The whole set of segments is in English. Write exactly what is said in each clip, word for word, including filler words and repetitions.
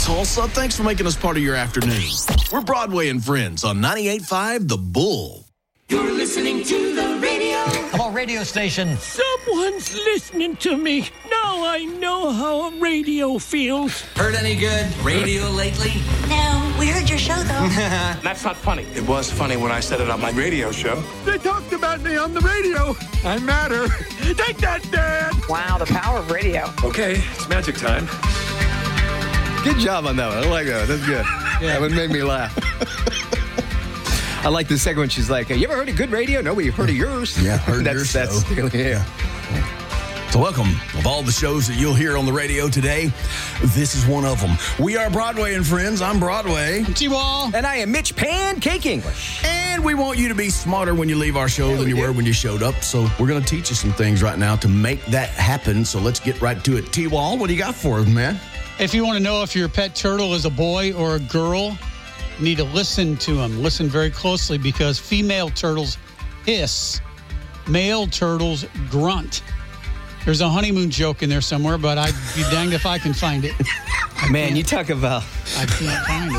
Tulsa. Thanks for making us part of your afternoon. We're Broadway and Friends on ninety-eight point five The Bull. You're listening to the radio. Come on, radio station. Someone's listening to me. Now I know how a radio feels. Heard any good radio lately? No, we heard your show, though. That's not funny. It was funny when I said it on my radio show. They talked about me on the radio. I matter. Take that, Dad. Wow, the power of radio. Okay, it's magic time. Good job on that one. I like that one. That's good. Yeah. That one made me laugh. I like the second one. She's like, you ever heard of good radio? Nobody heard of yours. Yeah, heard that's, your show. That's, yeah. So welcome of all the shows that you'll hear on the radio today. This is one of them. We are Broadway and Friends. I'm Broadway. I'm T-Wall. And I am Mitch Pancake English. And we want you to be smarter when you leave our show than you were when you showed up. So we're going to teach you some things right now to make that happen. So let's get right to it. T-Wall, what do you got for us, man? If you want to know if your pet turtle is a boy or a girl, you need to listen to them. Listen very closely because female turtles hiss, male turtles grunt. There's a honeymoon joke in there somewhere, but I'd be danged if I can find it. Man, you talk about... I can't find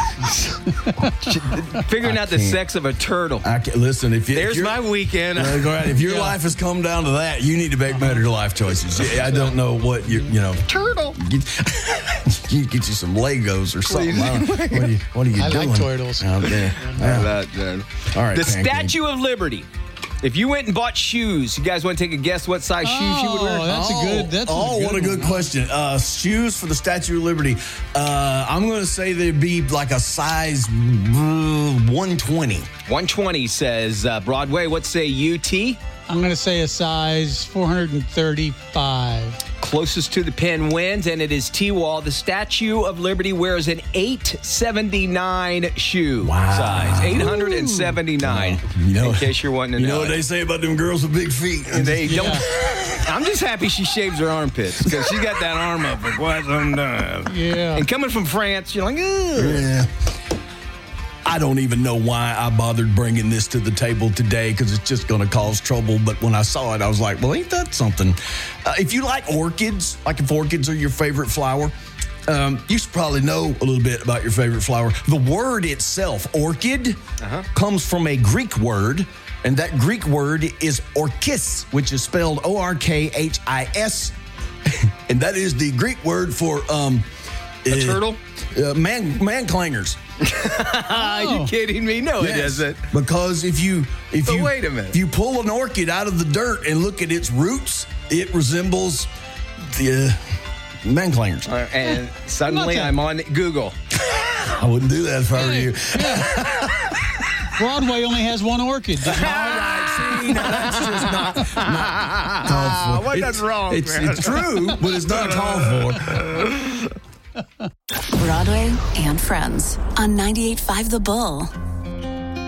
it. Figuring out the sex of a turtle. I can, listen, if you... There's if my weekend. Uh, right, if your yeah. life has come down to that, you need to make better life choices. I don't know what you, you know... Turtle. Get, you get you some Legos or something. What are you, what are you I doing? like turtles. Okay. Yeah. That, man. All right, the Pancake. Statue of Liberty. If you went and bought shoes, you guys want to take a guess what size oh, shoes you would wear? Oh, that's oh, a good. That's oh, a good what a good one. question. Uh, shoes for the Statue of Liberty. Uh, I'm going to say they'd be like a size uh, one twenty. one twenty says uh, Broadway. What say you, T? I'm going to say a size four thirty-five. Closest to the pen wins, and it is T-Wall. The Statue of Liberty wears an eight seventy-nine shoe wow. size. eight seventy-nine. You know, in case you're wanting to you know. know what they say about them girls with big feet? And they yeah. don't. I'm just happy she shaves her armpits because she got that arm up for quite some time. Yeah. And coming from France, you're like, ugh. Yeah. I don't even know why I bothered bringing this to the table today because it's just going to cause trouble. But when I saw it, I was like, well, ain't that something? Uh, if you like orchids, like if orchids are your favorite flower, um, you should probably know a little bit about your favorite flower. The word itself, orchid, uh-huh. comes from a Greek word. And that Greek word is orchis, which is spelled O R K H I S. And that is the Greek word for... Um, a uh, turtle? Uh, man, man clangers. Are you kidding me? No, yes, it isn't. Because if you if but you wait a minute. if you pull an orchid out of the dirt and look at its roots, it resembles the uh, man clangers. Uh, and suddenly I'm on Google. I wouldn't do that if I were you. Yeah. Broadway only has one orchid. All right, see, now that's just not, not called for. What it's, is wrong? It's, it's true, but it's not called for. Broadway and Friends on ninety-eight point five The Bull.